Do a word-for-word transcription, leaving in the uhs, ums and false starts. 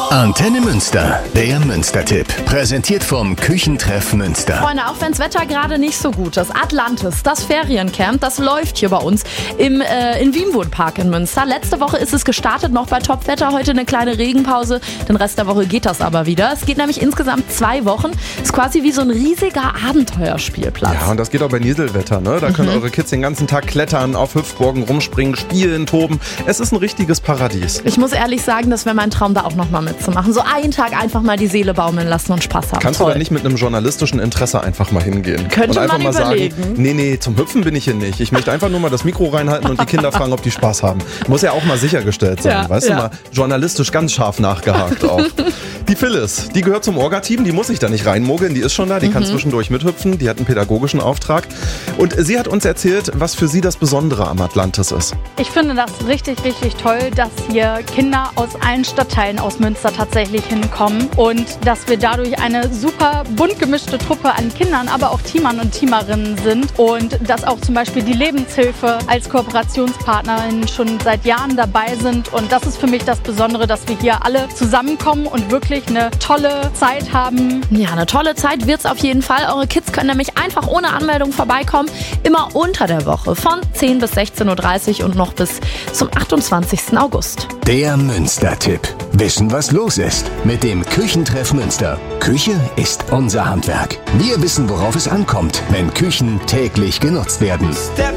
Antenne Münster, der Münster-Tipp. Präsentiert vom Küchentreff Münster. Freunde, auch wenn das Wetter gerade nicht so gut ist, Atlantis, das Feriencamp, das läuft hier bei uns im äh, in Wienwood Park in Münster. Letzte Woche ist es gestartet, noch bei Topwetter, heute eine kleine Regenpause. Den Rest der Woche geht das aber wieder. Es geht nämlich insgesamt zwei Wochen. Ist quasi wie so ein riesiger Abenteuerspielplatz. Ja, und das geht auch bei Nieselwetter, ne? Da können mhm. eure Kids den ganzen Tag klettern, auf Hüpfburgen rumspringen, spielen, toben. Es ist ein richtiges Paradies. Ich muss ehrlich sagen, das wäre mein Traum, da auch nochmal mitzumachen. So einen Tag einfach mal die Seele baumeln lassen und Spaß haben. Kannst Toll. du da nicht mit einem journalistischen Interesse einfach mal hingehen? Könnte und einfach man mal überlegen. sagen, nee, nee, zum Hüpfen bin ich hier nicht. Ich möchte einfach nur mal das Mikro reinhalten und die Kinder fragen, ob die Spaß haben. Muss ja auch mal sichergestellt sein, Ja, weißt ja. du mal, journalistisch ganz scharf nachgehakt auch. Die Phyllis, die gehört zum Orga-Team, die muss sich da nicht reinmogeln, die ist schon da, die mhm. kann zwischendurch mithüpfen, die hat einen pädagogischen Auftrag. Und sie hat uns erzählt, was für sie das Besondere am Atlantis ist. Ich finde das richtig, richtig toll, dass hier Kinder aus allen Stadtteilen aus Münster tatsächlich hinkommen und dass wir dadurch eine super bunt gemischte Truppe an Kindern, aber auch Teamern und Teamerinnen sind und dass auch zum Beispiel die Lebenshilfe als Kooperationspartnerin schon seit Jahren dabei sind. Und das ist für mich das Besondere, dass wir hier alle zusammenkommen und wirklich eine tolle Zeit haben. Ja, eine tolle Zeit wird's auf jeden Fall. Eure Kids können nämlich einfach ohne Anmeldung vorbeikommen. Immer unter der Woche von zehn bis sechzehn Uhr dreißig und noch bis zum achtundzwanzigsten August. Der Münster-Tipp. Wissen, was los ist mit dem Küchentreff Münster. Küche ist unser Handwerk. Wir wissen, worauf es ankommt, wenn Küchen täglich genutzt werden. Step